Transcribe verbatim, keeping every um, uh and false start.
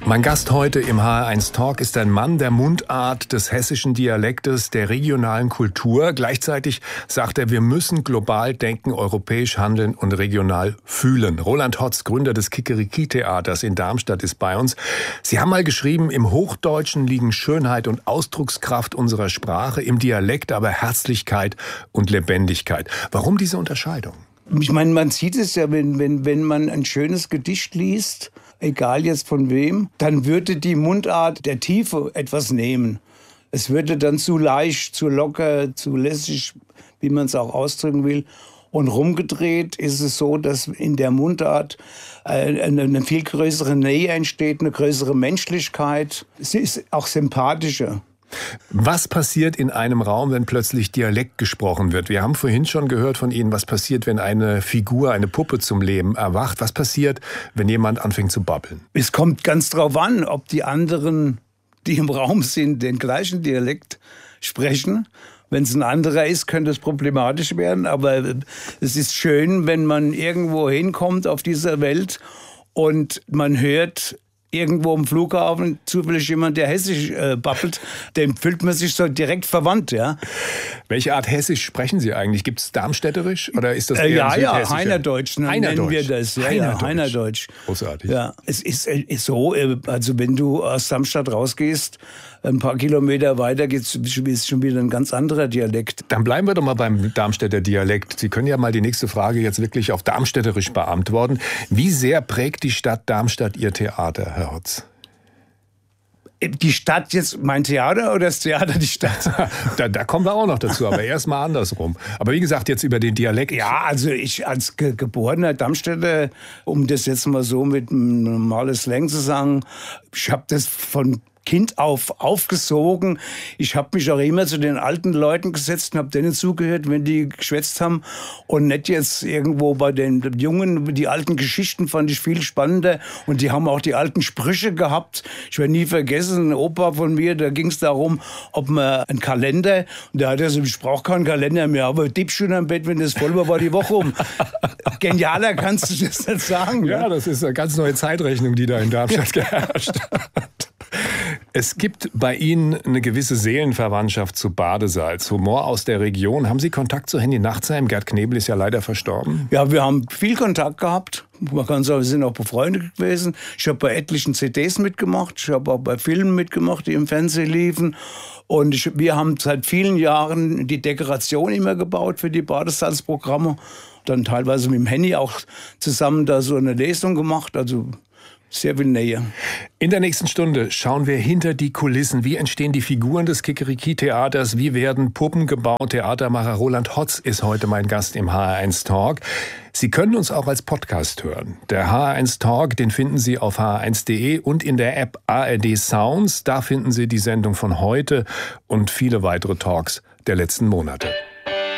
Mein Gast heute im H R eins Talk ist ein Mann der Mundart, des hessischen Dialektes, der regionalen Kultur. Gleichzeitig sagt er, wir müssen global denken, europäisch handeln und regional fühlen. Roland Hotz, Gründer des Kikeriki-Theaters in Darmstadt, ist bei uns. Sie haben mal geschrieben, im Hochdeutschen liegen Schönheit und Ausdruckskraft unserer Sprache, im Dialekt aber Herzlichkeit und Lebendigkeit. Warum diese Unterscheidung? Ich meine, man sieht es ja, wenn, wenn, wenn man ein schönes Gedicht liest, egal jetzt von wem, dann würde die Mundart der Tiefe etwas nehmen. Es würde dann zu leicht, zu locker, zu lässig, wie man es auch ausdrücken will. Und rumgedreht ist es so, dass in der Mundart eine, eine viel größere Nähe entsteht, eine größere Menschlichkeit. Sie ist auch sympathischer. Was passiert in einem Raum, wenn plötzlich Dialekt gesprochen wird? Wir haben vorhin schon gehört von Ihnen, was passiert, wenn eine Figur, eine Puppe zum Leben erwacht. Was passiert, wenn jemand anfängt zu babbeln? Es kommt ganz drauf an, ob die anderen, die im Raum sind, den gleichen Dialekt sprechen. Wenn es ein anderer ist, könnte es problematisch werden. Aber es ist schön, wenn man irgendwo hinkommt auf dieser Welt und man hört irgendwo am Flughafen zufällig jemand, der Hessisch äh, babbelt, dem fühlt man sich so direkt verwandt, ja. Welche Art Hessisch sprechen Sie eigentlich? Gibt es Darmstädterisch oder ist das eher äh, Ja, ja, Südhessische? Heinerdeutsch nennen Heinerdeutsch. wir das. Ja, Heinerdeutsch. Ja, Heinerdeutsch. Großartig. Ja, es ist, ist so, also wenn du aus Darmstadt rausgehst, ein paar Kilometer weiter geht's, ist schon wieder ein ganz anderer Dialekt. Dann bleiben wir doch mal beim Darmstädter Dialekt. Sie können ja mal die nächste Frage jetzt wirklich auf Darmstädterisch beantworten. Wie sehr prägt die Stadt Darmstadt Ihr Theater, Herr Hotz? Die Stadt jetzt, mein Theater oder das Theater die Stadt? da, da kommen wir auch noch dazu, aber erst mal andersrum. Aber wie gesagt, jetzt über den Dialekt. Ja, also ich als ge- geborener Darmstädter, um das jetzt mal so mit einem normalen Slang zu sagen, ich habe das von Kind auf aufgesogen. Ich habe mich auch immer zu den alten Leuten gesetzt und habe denen zugehört, wenn die geschwätzt haben. Und nicht jetzt irgendwo bei den Jungen. Die alten Geschichten fand ich viel spannender. Und die haben auch die alten Sprüche gehabt. Ich werde nie vergessen, ein Opa von mir, da ging es darum, ob man einen Kalender, und der hat gesagt, ich brauche keinen Kalender mehr, aber tipp schon am Bett, wenn das voll war, war die Woche um. Genialer kannst du das nicht sagen. Ja, ne? das ist eine ganz neue Zeitrechnung, die da in Darmstadt geherrscht hat. Es gibt bei Ihnen eine gewisse Seelenverwandtschaft zu Badesalz. Humor aus der Region. Haben Sie Kontakt zu Henny Nachtsheim? Gerd Knebel ist ja leider verstorben. Ja, wir haben viel Kontakt gehabt. Man kann sagen, wir sind auch befreundet gewesen. Ich habe bei etlichen C Ds mitgemacht. Ich habe auch bei Filmen mitgemacht, die im Fernsehen liefen. Und ich, wir haben seit vielen Jahren die Dekoration immer gebaut für die Badesalzprogramme. Dann teilweise mit dem Henny auch zusammen da so eine Lesung gemacht. Also sehr viel Nähe. In der nächsten Stunde schauen wir hinter die Kulissen. Wie entstehen die Figuren des Kikeriki-Theaters? Wie werden Puppen gebaut? Theatermacher Roland Hotz ist heute mein Gast im H R eins Talk. Sie können uns auch als Podcast hören. Der H R eins Talk, den finden Sie auf h r eins punkt de und in der App A R D Sounds. Da finden Sie die Sendung von heute und viele weitere Talks der letzten Monate.